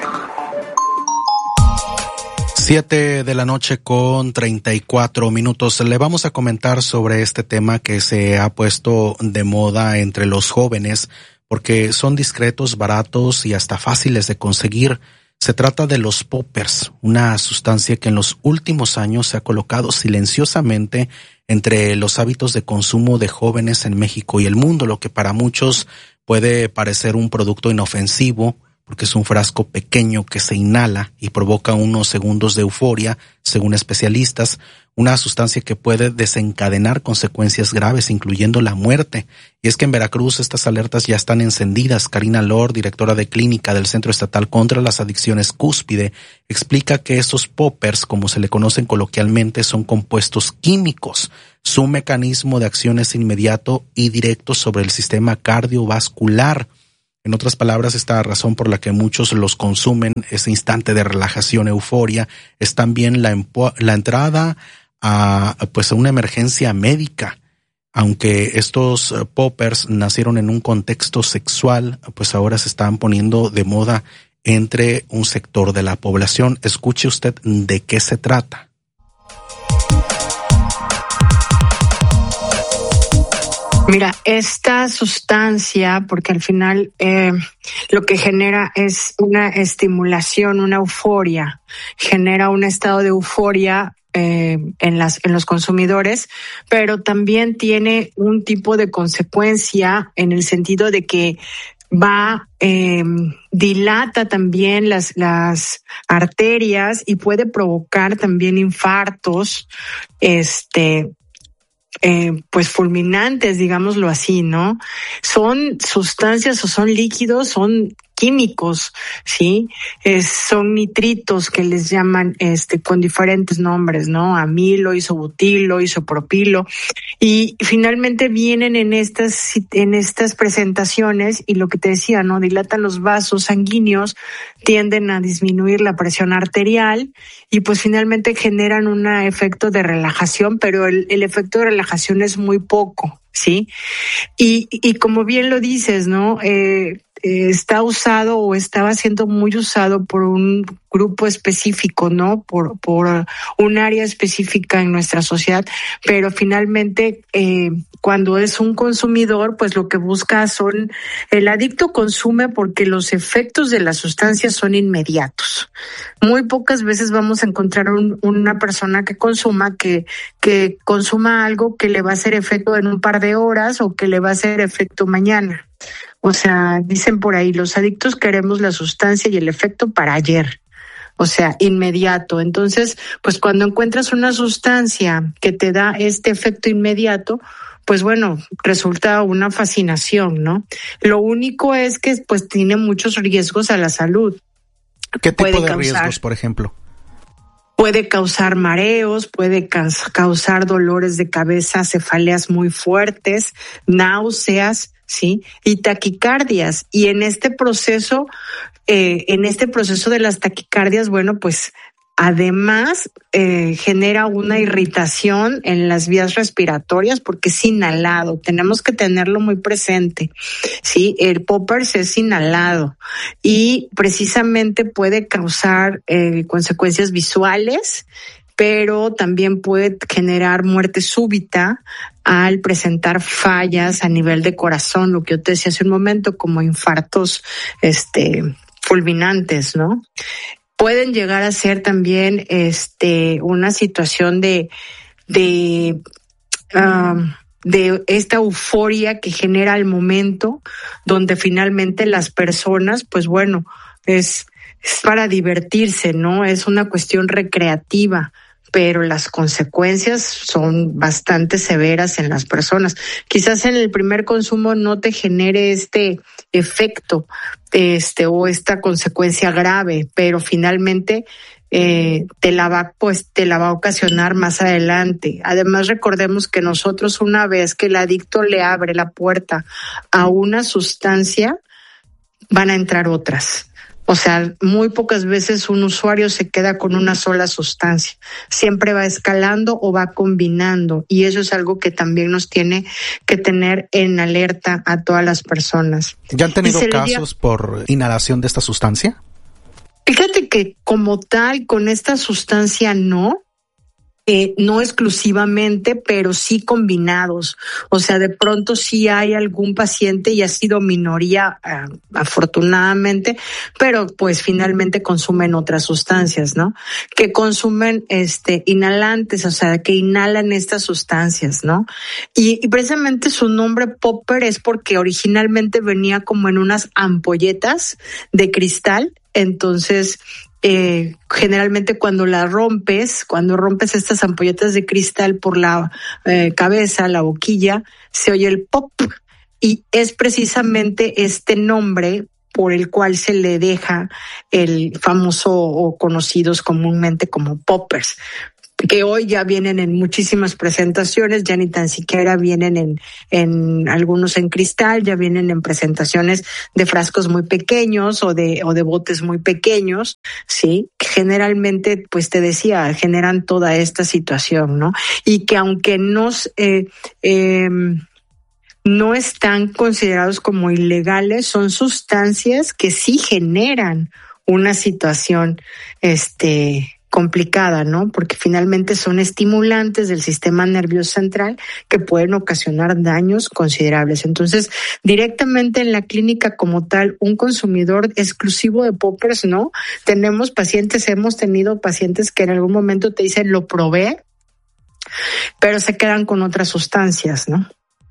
Speaker 1: 7:34. Le vamos a comentar sobre este tema que se ha puesto de moda entre los jóvenes porque son discretos, baratos y hasta fáciles de conseguir. Se trata de los poppers, una sustancia que en los últimos años se ha colocado silenciosamente entre los hábitos de consumo de jóvenes en México y el mundo, lo que para muchos puede parecer un producto inofensivo, porque es un frasco pequeño que se inhala y provoca unos segundos de euforia, según especialistas, una sustancia que puede desencadenar consecuencias graves, incluyendo la muerte. Y es que en Veracruz estas alertas ya están encendidas. Karina Lor, directora de clínica del Centro Estatal contra las Adicciones Cúspide, explica que estos poppers, como se le conocen coloquialmente, son compuestos químicos. Su mecanismo de acción es inmediato y directo sobre el sistema cardiovascular. En otras palabras, esta razón por la que muchos los consumen, ese instante de relajación, euforia, es también la entrada a una emergencia médica. Aunque estos poppers nacieron en un contexto sexual, pues ahora se están poniendo de moda entre un sector de la población. Escuche usted de qué se trata.
Speaker 4: Mira, esta sustancia, porque al final lo que genera es una estimulación, una euforia, genera un estado de euforia en los consumidores, pero también tiene un tipo de consecuencia en el sentido de que dilata también las arterias y puede provocar también infartos, pues fulminantes, digámoslo así, ¿no? Son sustancias o son líquidos, son químicos, ¿sí? Son nitritos que les llaman con diferentes nombres, ¿no? Amilo, isobutilo, isopropilo, y finalmente vienen en estas presentaciones, y lo que te decía, ¿no? Dilatan los vasos sanguíneos, tienden a disminuir la presión arterial y pues finalmente generan un efecto de relajación, pero el efecto de relajación es muy poco, ¿sí? Y como bien lo dices, ¿no? Está usado o estaba siendo muy usado por un grupo específico, ¿no? Por un área específica en nuestra sociedad, pero finalmente cuando es un consumidor, pues lo que busca el adicto consume porque los efectos de la sustancia son inmediatos. Muy pocas veces vamos a encontrar una persona que consuma algo que le va a hacer efecto en un par de horas o que le va a hacer efecto mañana. O sea, dicen por ahí, los adictos queremos la sustancia y el efecto para ayer. O sea, inmediato. Entonces, pues cuando encuentras una sustancia que te da este efecto inmediato, pues bueno, resulta una fascinación, ¿no? Lo único es que pues tiene muchos riesgos a la salud.
Speaker 1: ¿Qué tipo de riesgos, por ejemplo?
Speaker 4: Puede causar mareos, puede causar dolores de cabeza, cefaleas muy fuertes, náuseas, ¿sí? Y taquicardias. Y en este proceso de las taquicardias, bueno, pues además genera una irritación en las vías respiratorias porque es inhalado. Tenemos que tenerlo muy presente, ¿sí? El poppers es inhalado y precisamente puede causar consecuencias visuales, pero también puede generar muerte súbita al presentar fallas a nivel de corazón, lo que yo te decía hace un momento, como infartos fulminantes, ¿no? Pueden llegar a ser también una situación de esta euforia que genera al momento, donde finalmente las personas, pues bueno, es para divertirse, ¿no? Es una cuestión recreativa, pero las consecuencias son bastante severas en las personas. Quizás en el primer consumo no te genere este efecto, o esta consecuencia grave, pero finalmente te la va a ocasionar más adelante. Además, recordemos que nosotros, una vez que el adicto le abre la puerta a una sustancia, van a entrar otras. O sea, muy pocas veces un usuario se queda con una sola sustancia. Siempre va escalando o va combinando. Y eso es algo que también nos tiene que tener en alerta a todas las personas.
Speaker 1: ¿Ya han tenido casos por inhalación de esta sustancia?
Speaker 4: Fíjate que como tal, con esta sustancia no. no exclusivamente, pero sí combinados. O sea, de pronto sí hay algún paciente, y ha sido minoría afortunadamente, pero pues finalmente consumen otras sustancias, ¿no? Que consumen inhalantes, o sea, que inhalan estas sustancias, ¿no? Y precisamente su nombre popper es porque originalmente venía como en unas ampolletas de cristal. Entonces, generalmente cuando rompes estas ampolletas de cristal por la cabeza, la boquilla, se oye el pop, y es precisamente este nombre por el cual se le deja el famoso o conocidos comúnmente como poppers, que hoy ya vienen en muchísimas presentaciones, ya ni tan siquiera vienen en algunos en cristal, ya vienen en presentaciones de frascos muy pequeños o de botes muy pequeños, sí, que generalmente, pues te decía, generan toda esta situación, ¿no? Y que aunque no están considerados como ilegales, son sustancias que sí generan una situación, complicada, ¿no? Porque finalmente son estimulantes del sistema nervioso central que pueden ocasionar daños considerables. Entonces, directamente en la clínica como tal, un consumidor exclusivo de poppers, ¿no? Hemos tenido pacientes que en algún momento te dicen, lo probé, pero se quedan con otras sustancias, ¿no?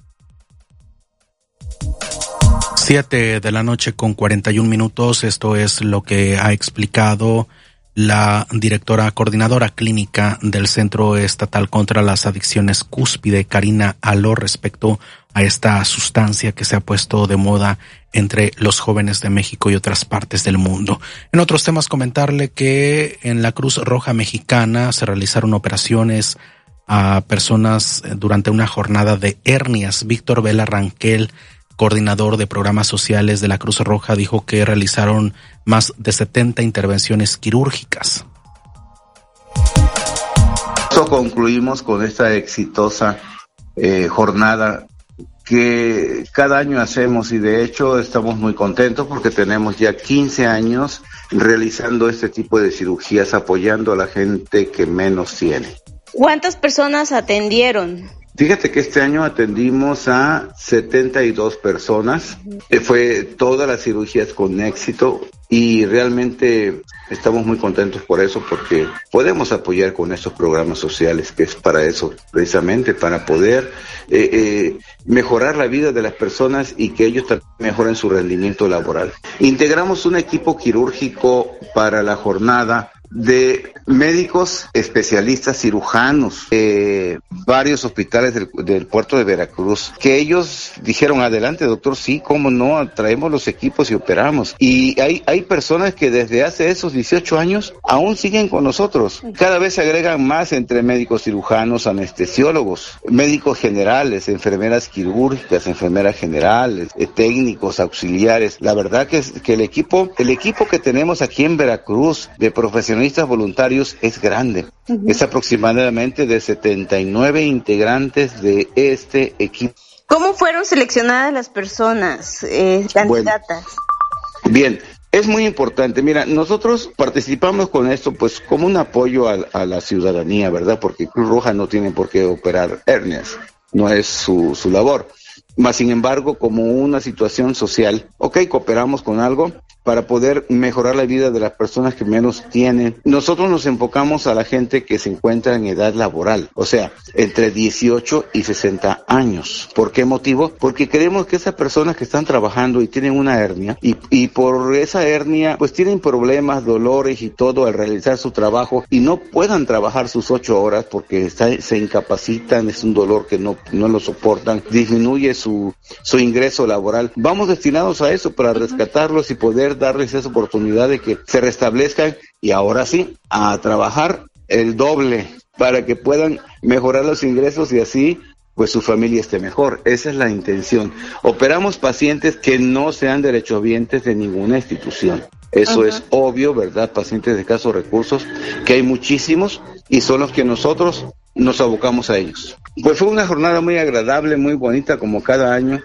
Speaker 1: 7:41 p.m. Esto es lo que ha explicado la directora coordinadora clínica del Centro Estatal contra las Adicciones Cúspide, Karina Aló, respecto a esta sustancia que se ha puesto de moda entre los jóvenes de México y otras partes del mundo. En otros temas, comentarle que en la Cruz Roja Mexicana se realizaron operaciones a personas durante una jornada de hernias. Víctor Vela Ranquel, coordinador de programas sociales de la Cruz Roja, dijo que realizaron más de 70 intervenciones quirúrgicas.
Speaker 9: Concluimos con esta exitosa jornada que cada año hacemos, y de hecho estamos muy contentos porque tenemos ya 15 años realizando este tipo de cirugías, apoyando a la gente que menos tiene.
Speaker 13: ¿Cuántas personas atendieron?
Speaker 9: Fíjate que este año atendimos a 72 personas, fue todas las cirugías con éxito, y realmente estamos muy contentos por eso, porque podemos apoyar con estos programas sociales, que es para eso, precisamente, para poder mejorar la vida de las personas y que ellos también mejoren su rendimiento laboral. Integramos un equipo quirúrgico para la jornada de médicos especialistas cirujanos, varios hospitales del puerto de Veracruz, que ellos dijeron, adelante doctor, sí, cómo no, traemos los equipos y operamos. Y hay personas que desde hace esos 18 años aún siguen con nosotros. Cada vez se agregan más, entre médicos cirujanos, anestesiólogos, médicos generales, enfermeras quirúrgicas, enfermeras generales, técnicos, auxiliares. La verdad que el equipo que tenemos aquí en Veracruz de profesionales voluntarios es grande. Es aproximadamente de 79 integrantes de este equipo.
Speaker 13: ¿Cómo fueron seleccionadas las personas candidatas?
Speaker 9: Bueno, bien, es muy importante. Mira, nosotros participamos con esto pues como un apoyo a la ciudadanía, ¿verdad? Porque Cruz Roja no tiene por qué operar hernias, no es su labor. Mas, sin embargo, como una situación social, cooperamos con algo para poder mejorar la vida de las personas que menos tienen. Nosotros nos enfocamos a la gente que se encuentra en edad laboral, o sea, entre 18 y 60 años. ¿Por qué motivo? Porque queremos que esas personas que están trabajando y tienen una hernia, y por esa hernia, pues tienen problemas, dolores y todo al realizar su trabajo, y no puedan trabajar sus 8 horas porque se incapacitan, es un dolor que no lo soportan, disminuye su ingreso laboral. Vamos destinados a eso, para rescatarlos y poder darles esa oportunidad de que se restablezcan, y ahora sí, a trabajar el doble para que puedan mejorar los ingresos y así pues su familia esté mejor. Esa es la intención. Operamos pacientes que no sean derechohabientes de ninguna institución. Eso es obvio, ¿verdad? Pacientes de escasos recursos, que hay muchísimos, y son los que nosotros nos abocamos a ellos. Pues fue una jornada muy agradable, muy bonita, como cada año.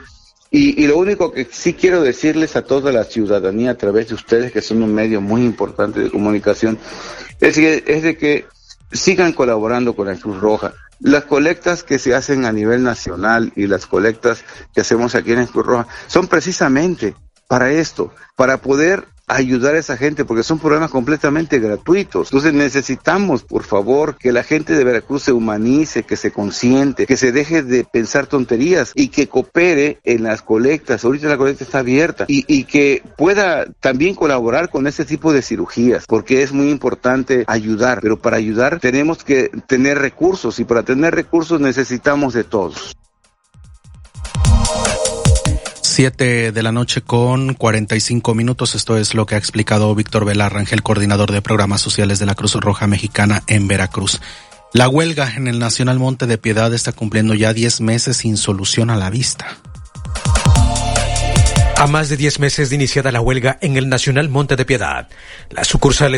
Speaker 9: Y lo único que sí quiero decirles a toda la ciudadanía, a través de ustedes, que son un medio muy importante de comunicación, es de que sigan colaborando con la Cruz Roja. Las colectas que se hacen a nivel nacional y las colectas que hacemos aquí en la Cruz Roja son precisamente para esto, para poder ayudar a esa gente, porque son programas completamente gratuitos. Entonces necesitamos, por favor, que la gente de Veracruz se humanice, que se consciente, que se deje de pensar tonterías y que coopere en las colectas. Ahorita la colecta está abierta y que pueda también colaborar con ese tipo de cirugías, porque es muy importante ayudar, pero para ayudar tenemos que tener recursos y para tener recursos necesitamos de todos.
Speaker 1: 7 de la noche con 45 minutos. Esto es lo que ha explicado Víctor Velar Rangel, coordinador de programas sociales de la Cruz Roja Mexicana en Veracruz. La huelga en el Nacional Monte de Piedad está cumpliendo ya 10 meses sin solución a la vista.
Speaker 14: A más de 10 meses de iniciada la huelga en el Nacional Monte de Piedad, las sucursales